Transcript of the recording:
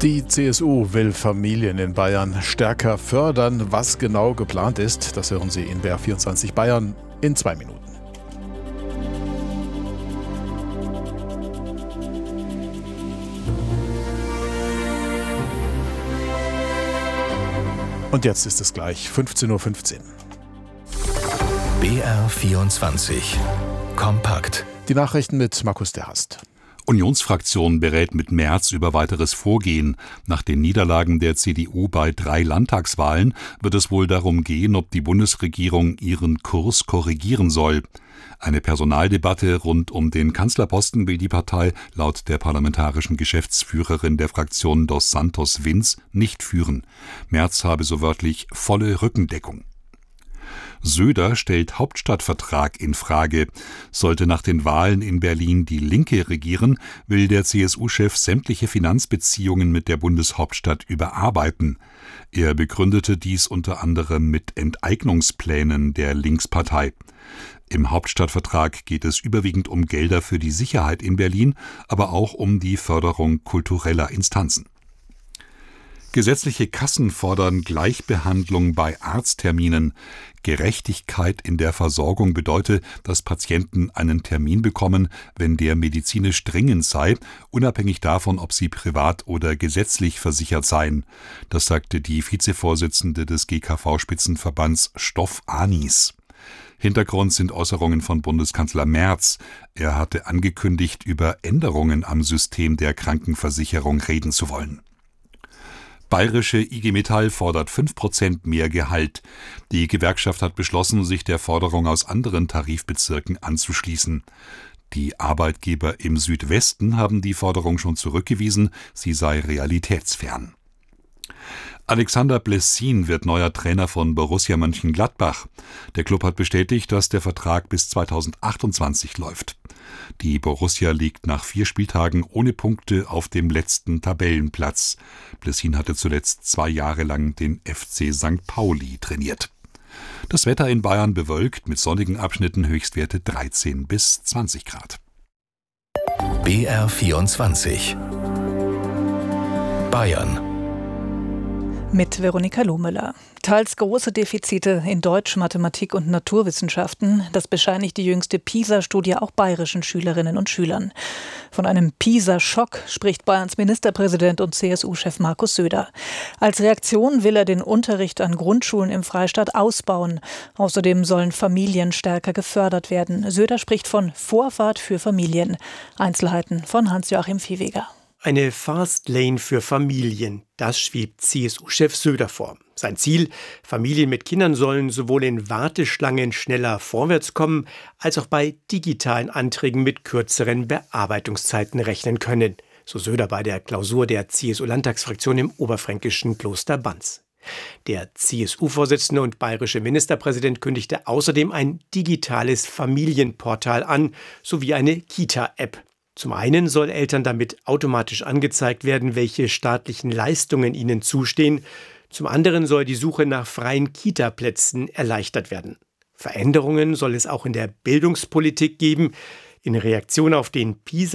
Die CSU will Familien in Bayern stärker fördern. Was genau geplant ist, das hören Sie in BR24 Bayern in 2 Minuten. Und jetzt ist es gleich 15:15 Uhr. BR24 kompakt. Die Nachrichten mit Markus der Hast. Unionsfraktion berät mit Merz über weiteres Vorgehen. Nach den Niederlagen der CDU bei 3 Landtagswahlen wird es wohl darum gehen, ob die Bundesregierung ihren Kurs korrigieren soll. Eine Personaldebatte rund um den Kanzlerposten will die Partei laut der parlamentarischen Geschäftsführerin der Fraktion Dos Santos Vinz nicht führen. Merz habe so wörtlich volle Rückendeckung. Söder stellt Hauptstadtvertrag in Frage. Sollte nach den Wahlen in Berlin die Linke regieren, will der CSU-Chef sämtliche Finanzbeziehungen mit der Bundeshauptstadt überarbeiten. Er begründete dies unter anderem mit Enteignungsplänen der Linkspartei. Im Hauptstadtvertrag geht es überwiegend um Gelder für die Sicherheit in Berlin, aber auch um die Förderung kultureller Instanzen. Gesetzliche Kassen fordern Gleichbehandlung bei Arztterminen. Gerechtigkeit in der Versorgung bedeutet, dass Patienten einen Termin bekommen, wenn der medizinisch dringend sei, unabhängig davon, ob sie privat oder gesetzlich versichert seien. Das sagte die Vizevorsitzende des GKV-Spitzenverbands Stoff Anis. Hintergrund sind Äußerungen von Bundeskanzler Merz. Er hatte angekündigt, über Änderungen am System der Krankenversicherung reden zu wollen. Bayerische IG Metall fordert 5% mehr Gehalt. Die Gewerkschaft hat beschlossen, sich der Forderung aus anderen Tarifbezirken anzuschließen. Die Arbeitgeber im Südwesten haben die Forderung schon zurückgewiesen, sie sei realitätsfern. Alexander Blessin wird neuer Trainer von Borussia Mönchengladbach. Der Klub hat bestätigt, dass der Vertrag bis 2028 läuft. Die Borussia liegt nach 4 Spieltagen ohne Punkte auf dem letzten Tabellenplatz. Blessin hatte zuletzt 2 Jahre lang den FC St. Pauli trainiert. Das Wetter in Bayern bewölkt mit sonnigen Abschnitten, Höchstwerte 13 bis 20 Grad. BR24 Bayern mit Veronika Lohmüller. Teils große Defizite in Deutsch, Mathematik und Naturwissenschaften. Das bescheinigt die jüngste PISA-Studie auch bayerischen Schülerinnen und Schülern. Von einem PISA-Schock spricht Bayerns Ministerpräsident und CSU-Chef Markus Söder. Als Reaktion will er den Unterricht an Grundschulen im Freistaat ausbauen. Außerdem sollen Familien stärker gefördert werden. Söder spricht von Vorfahrt für Familien. Einzelheiten von Hans-Joachim Viehweger. Eine Fastlane für Familien, das schwebt CSU-Chef Söder vor. Sein Ziel: Familien mit Kindern sollen sowohl in Warteschlangen schneller vorwärts kommen, als auch bei digitalen Anträgen mit kürzeren Bearbeitungszeiten rechnen können. So Söder bei der Klausur der CSU-Landtagsfraktion im oberfränkischen Kloster Banz. Der CSU-Vorsitzende und bayerische Ministerpräsident kündigte außerdem ein digitales Familienportal an, sowie eine Kita-App. Zum einen soll Eltern damit automatisch angezeigt werden, welche staatlichen Leistungen ihnen zustehen. Zum anderen soll die Suche nach freien Kita-Plätzen erleichtert werden. Veränderungen soll es auch in der Bildungspolitik geben. In Reaktion auf den PISA